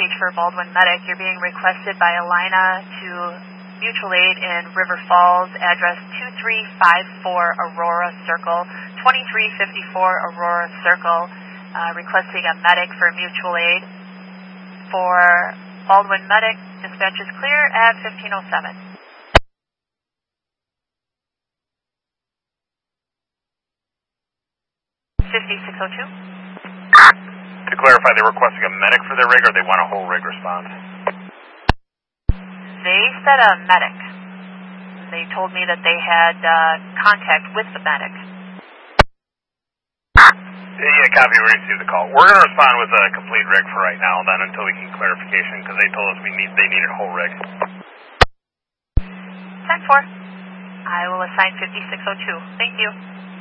message for Baldwin Medic. You're being requested by Alina to mutual aid in River Falls, address 2354 Aurora Circle, 2354 Aurora Circle, requesting a medic for mutual aid. For Baldwin Medic, dispatch is clear at 1507. To clarify, they're requesting a medic for their rig, or they want a whole rig response? They said a medic. They told me that they had contact with the medic. Yeah, copy. We received the call. We're going to respond with a complete rig for right now, then, until we get clarification, because they told us they needed a whole rig. 10-4. I will assign 5602. Thank you.